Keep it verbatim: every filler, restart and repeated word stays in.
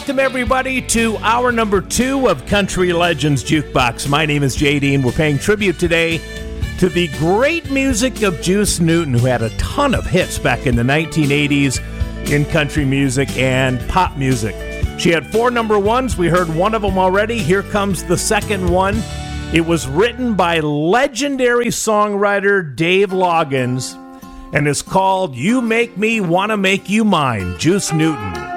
Welcome, everybody, to hour number two of Country Legends Jukebox. My name is Jay Dean. We're paying tribute today to the great music of Juice Newton, who had a ton of hits back in the nineteen eighties in country music and pop music. She had four number ones. We heard one of them already. Here comes the second one. It was written by legendary songwriter Dave Loggins and is called You Make Me Wanna Make You Mine, Juice Newton.